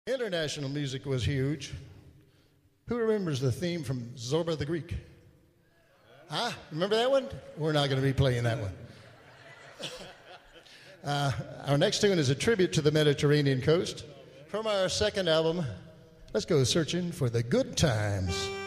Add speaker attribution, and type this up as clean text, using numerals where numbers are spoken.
Speaker 1: International music was huge. Who remembers the theme from Zorba the Greek? Huh? Remember that one? We're not going to be playing that one. Our next tune is a tribute to the Mediterranean coast. From our second album, let's go searching for the good times.